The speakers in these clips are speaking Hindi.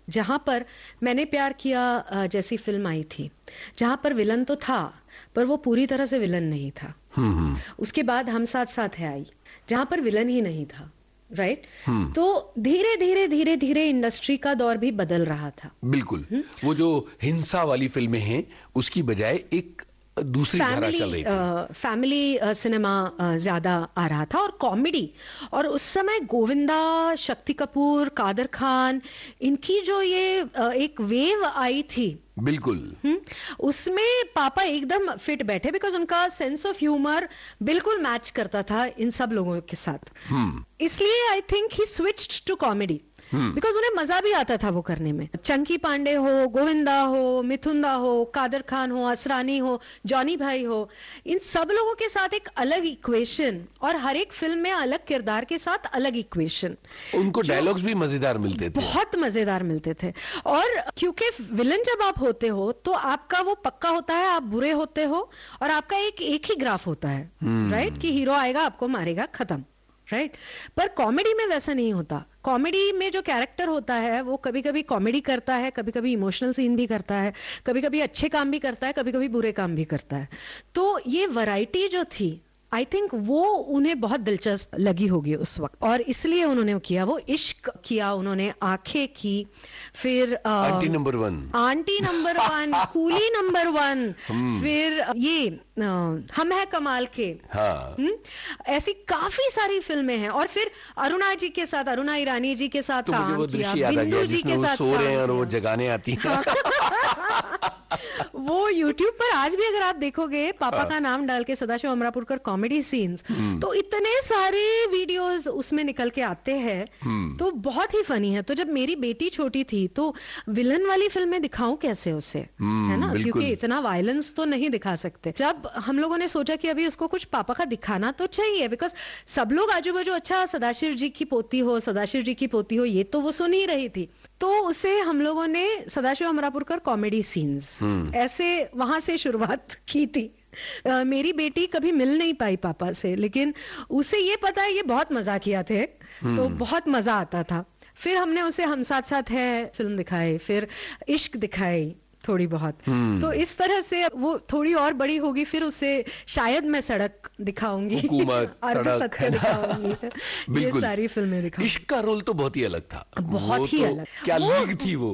जहां पर मैंने प्यार किया जैसी फिल्म आई थी, जहां पर विलन तो था पर वो पूरी तरह से विलन नहीं था। उसके बाद हम साथ साथ है आई, जहां पर विलन ही नहीं था, राइट? तो धीरे धीरे धीरे धीरे इंडस्ट्री का दौर भी बदल रहा था। बिल्कुल। वो जो हिंसा वाली फिल्में हैं उसकी बजाय एक दूसरी धारा चल रही थी। फैमिली सिनेमा ज्यादा आ रहा था और कॉमेडी। और उस समय गोविंदा, शक्ति कपूर, कादर खान, इनकी जो ये एक वेव आई थी, बिल्कुल, उसमें पापा एकदम फिट बैठे, बिकॉज उनका सेंस ऑफ ह्यूमर बिल्कुल मैच करता था इन सब लोगों के साथ। इसलिए I think he switched to comedy, because उन्हें मजा भी आता था वो करने में। चंकी पांडे हो, गोविंदा हो, मिथुंदा हो, कादर खान हो, असरानी हो, जॉनी भाई हो, इन सब लोगों के साथ एक अलग इक्वेशन, और हर एक फिल्म में अलग किरदार के साथ अलग इक्वेशन। उनको डायलॉग्स भी मजेदार मिलते थे, बहुत मजेदार मिलते थे। और क्योंकि विलन जब आप होते हो तो आपका वो पक्का होता है, आप बुरे होते हो और आपका एक ही ग्राफ होता है, राइट? कि हीरो आएगा, आपको मारेगा, खत्म, राइट? पर कॉमेडी में वैसा नहीं होता। कॉमेडी में जो कैरेक्टर होता है वो कभी कभी कॉमेडी करता है, कभी कभी इमोशनल सीन भी करता है, कभी कभी अच्छे काम भी करता है, कभी कभी बुरे काम भी करता है। तो ये वैरायटी जो थी, आई थिंक वो उन्हें बहुत दिलचस्प लगी होगी उस वक्त, और इसलिए उन्होंने किया। वो इश्क किया उन्होंने, आंखें की, फिर आंटी नंबर 1, कूली नंबर 1, फिर ये हम है कमाल के, हाँ। ऐसी काफी सारी फिल्में हैं। और फिर अरुणा जी के साथ, अरुणा ईरानी जी के साथ तो काम किया, बिंदु जी के साथ सो रहे हैं और वो जगाने आती है। वो YouTube पर आज भी अगर आप देखोगे, पापा का नाम डाल के सदाशिव अमरापुरकर कॉमेडी सीन्स, तो इतने सारे वीडियोस उसमें निकल के आते हैं, तो बहुत ही फनी है। तो जब मेरी बेटी छोटी थी तो विलन वाली फिल्में दिखाऊं कैसे उसे, है ना? क्योंकि इतना वायलेंस तो नहीं दिखा सकते। जब हम लोगों ने सोचा कि अभी उसको कुछ पापा का दिखाना तो चाहिए, बिकॉज सब लोग आजू बाजू अच्छा सदाशिव जी की पोती हो, सदाशिव जी की पोती हो, ये तो वो सुन ही रही थी। तो उसे हम लोगों ने सदाशिव अमरापुरकर कॉमेडी सीन्स ऐसे वहां से शुरुआत की थी। मेरी बेटी कभी मिल नहीं पाई पापा से, लेकिन उसे ये पता है ये बहुत मजा किया थे, तो बहुत मजा आता था। फिर हमने उसे हम साथ साथ है फिल्म दिखाई, फिर इश्क दिखाई थोड़ी बहुत। तो इस तरह से वो थोड़ी और बड़ी होगी, फिर उसे शायद मैं सड़क दिखाऊंगी, सत्य दिखाऊंगी, ये सारी फिल्में दिखाऊंगी। इश्क का रोल तो बहुत ही अलग था, बहुत ही अलग। क्या लीग थी वो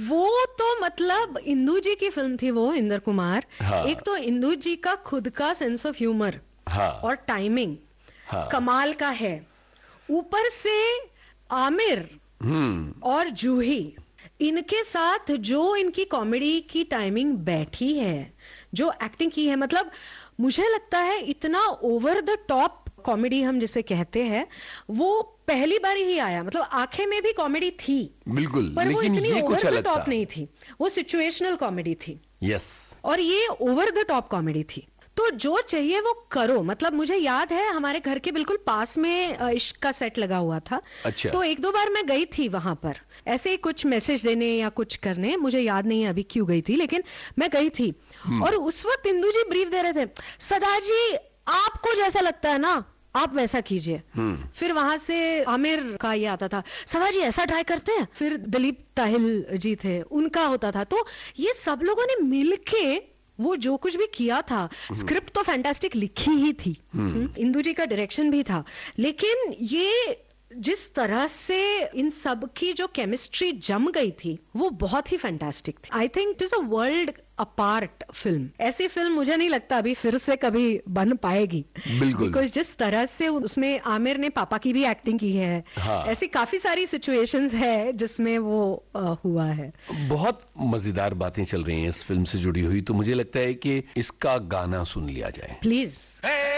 तो मतलब इंदु जी की फिल्म थी वो, इंदर कुमार। हाँ। एक तो इंदु जी का खुद का सेंस ऑफ ह्यूमर, हाँ, और टाइमिंग, हाँ, कमाल का है। ऊपर से आमिर और जूही, इनके साथ जो इनकी कॉमेडी की टाइमिंग बैठी है, जो एक्टिंग की है, मतलब मुझे लगता है इतना ओवर द टॉप कॉमेडी हम जिसे कहते हैं, वो पहली बार ही आया। मतलब आंखें में भी कॉमेडी थी, बिल्कुल, पर वो लेकिन इतनी ये कुछ ओवर द अलग टॉप था। नहीं थी, वो सिचुएशनल कॉमेडी थी। यस। और ये ओवर द टॉप कॉमेडी थी। तो जो चाहिए वो करो। मतलब मुझे याद है हमारे घर के बिल्कुल पास में इश्क का सेट लगा हुआ था। अच्छा। तो एक दो बार मैं गई थी वहां पर, ऐसे ही कुछ मैसेज देने या कुछ करने, मुझे याद नहीं है अभी क्यों गई थी, लेकिन मैं गई थी। और उस वक्त इंदु जी ब्रीफ दे रहे थे, सदा जी आपको जैसा लगता है ना आप वैसा कीजिए। फिर वहां से आमिर का ये आता था, सदा जी ऐसा ट्राई करते हैं। फिर दिलीप ताहिल जी थे, उनका होता था। तो ये सब लोगों ने मिलके वो जो कुछ भी किया था, स्क्रिप्ट तो फैंटास्टिक लिखी ही थी, इंदु जी का डायरेक्शन भी था, लेकिन ये जिस तरह से इन सब की जो केमिस्ट्री जम गई थी वो बहुत ही फैंटास्टिक थी। I think it is a world apart film. ऐसी फिल्म मुझे नहीं लगता अभी फिर से कभी बन पाएगी। बिल्कुल। बिकॉज जिस तरह से उसमें आमिर ने पापा की भी एक्टिंग की है, हाँ। ऐसी काफी सारी सिचुएशंस है जिसमें वो हुआ है। बहुत मजेदार बातें चल रही हैं इस फिल्म से जुड़ी हुई, तो मुझे लगता है कि इसका गाना सुन लिया जाए प्लीज।